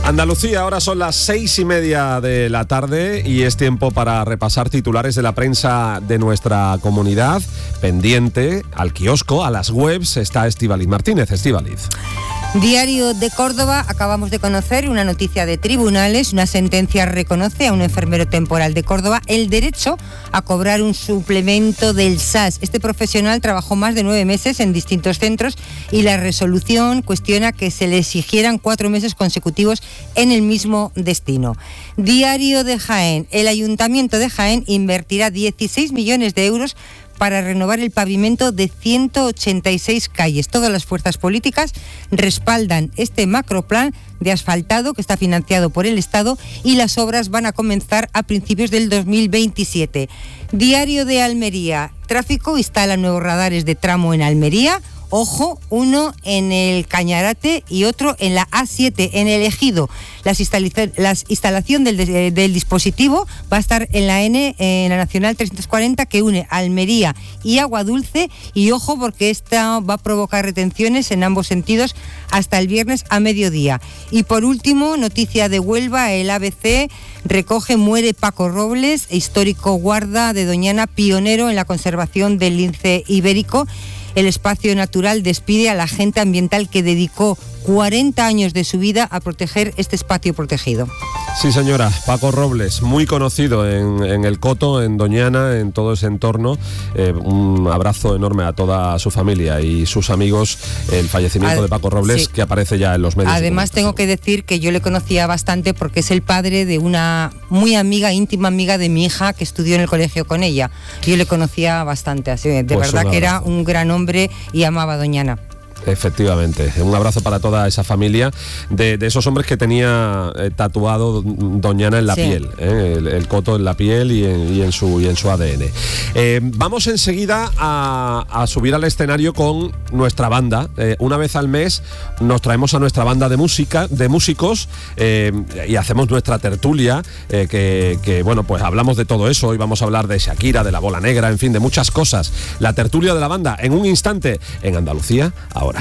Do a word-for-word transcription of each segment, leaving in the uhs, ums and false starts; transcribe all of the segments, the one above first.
Andalucía, ahora son las seis y media de la tarde y es tiempo para repasar titulares de la prensa de nuestra comunidad. Pendiente al kiosco, a las webs, está Estíbaliz Martínez. Estíbaliz. Diario de Córdoba, acabamos de conocer una noticia de tribunales. Una sentencia reconoce a un enfermero temporal de Córdoba el derecho a cobrar un suplemento del S A S. Este profesional trabajó más de nueve meses en distintos centros y la resolución cuestiona que se le exigieran cuatro meses consecutivos en el mismo destino. Diario de Jaén, el Ayuntamiento de Jaén invertirá dieciséis millones de euros para renovar el pavimento de ciento ochenta y seis calles. Todas las fuerzas políticas respaldan este macroplan de asfaltado que está financiado por el Estado y las obras van a comenzar a principios del dos mil veintisiete. Diario de Almería, tráfico instala nuevos radares de tramo en Almería. Ojo, uno en el Cañarate y otro en la A siete, en el Ejido. Las instalación, la instalación del, del dispositivo va a estar en la N, en la Nacional trescientos cuarenta, que une Almería y Aguadulce. Y ojo, porque esta va a provocar retenciones en ambos sentidos hasta el viernes a mediodía. Y por último, noticia de Huelva, el A B C recoge muere Paco Robles, histórico guarda de Doñana, pionero en la conservación del lince ibérico. El espacio natural despide a la agente ambiental que dedicó cuarenta años de su vida a proteger este espacio protegido. Sí, señora, Paco Robles, muy conocido en, en el Coto, en Doñana, en todo ese entorno. Eh, un abrazo enorme a toda su familia y sus amigos. El fallecimiento Ad- de Paco Robles, sí, que aparece ya en los medios. Además, tengo que decir que yo le conocía bastante porque es el padre de una muy amiga, íntima amiga de mi hija que estudió en el colegio con ella. Yo le conocía bastante, así de pues verdad que era un gran hombre y amaba a Doñana. Efectivamente, un abrazo para toda esa familia de, de esos hombres que tenía eh, tatuado Doñana en la sí. piel, eh, el, el coto en la piel y en, y en su y en su A D N. Eh, vamos enseguida a, a subir al escenario con nuestra banda. Eh, una vez al mes nos traemos a nuestra banda de música, de músicos eh, y hacemos nuestra tertulia, eh, que, que bueno, pues hablamos de todo eso. Hoy vamos a hablar de Shakira, de la Bola Negra, en fin, de muchas cosas. La tertulia de la banda en un instante en Andalucía ahora.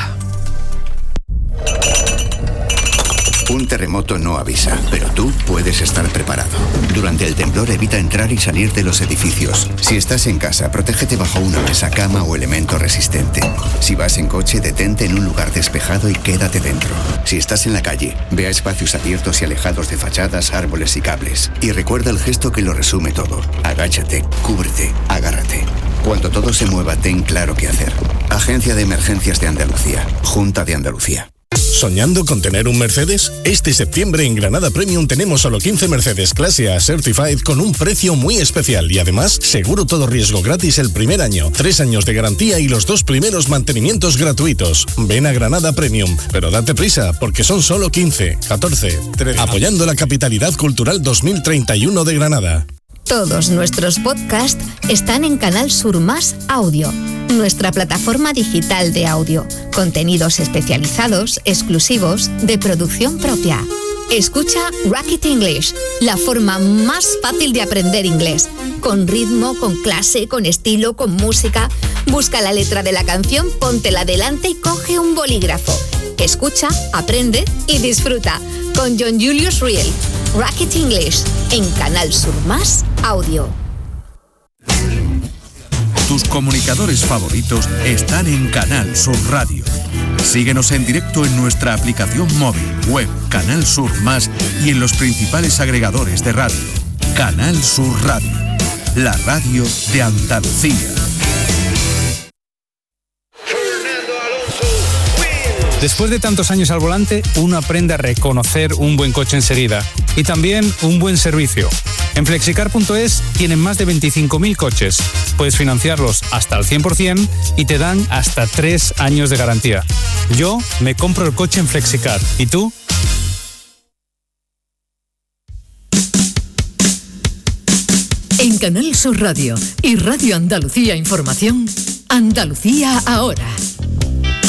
Un terremoto no avisa, pero tú puedes estar preparado. Durante el temblor evita entrar y salir de los edificios. Si estás en casa, protégete bajo una mesa, cama o elemento resistente. Si vas en coche, detente en un lugar despejado y quédate dentro. Si estás en la calle, ve a espacios abiertos y alejados de fachadas, árboles y cables. Y recuerda el gesto que lo resume todo. Agáchate, cúbrete, agárrate. Cuando todo se mueva, ten claro qué hacer. Agencia de Emergencias de Andalucía. Junta de Andalucía. ¿Soñando con tener un Mercedes? Este septiembre en Granada Premium tenemos solo quince Mercedes Clase A Certified con un precio muy especial y además seguro todo riesgo gratis el primer año, tres años de garantía y los dos primeros mantenimientos gratuitos. Ven a Granada Premium, pero date prisa porque son solo quince, catorce, trece. Apoyando la capitalidad cultural dos mil treinta y uno de Granada. Todos nuestros podcasts están en Canal Sur Más Audio, nuestra plataforma digital de audio. Contenidos especializados, exclusivos, de producción propia. Escucha Rocket English, la forma más fácil de aprender inglés. Con ritmo, con clase, con estilo, con música. Busca la letra de la canción, póntela delante y coge un bolígrafo. Escucha, aprende y disfruta. Con John Julius Reel. Rocket English, en Canal Sur Más Audio. Tus comunicadores favoritos están en Canal Sur Radio. Síguenos en directo en nuestra aplicación móvil, web, Canal Sur Más y en los principales agregadores de radio. Canal Sur Radio, la radio de Andalucía. Después de tantos años al volante, uno aprende a reconocer un buen coche enseguida y también un buen servicio. En flexicar punto es tienen más de veinticinco mil coches. Puedes financiarlos hasta el cien por ciento y te dan hasta tres años de garantía. Yo me compro el coche en Flexicar. ¿Y tú? En Canal Sur Radio y Radio Andalucía Información, Andalucía ahora.